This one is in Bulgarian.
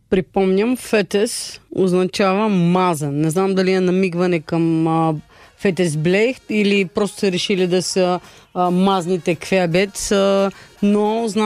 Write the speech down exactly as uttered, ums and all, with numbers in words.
припомням, фетес означава мазан. Не знам дали е намигване към а, фетес блейхт или просто са решили да са а, мазните квебец, а, но знам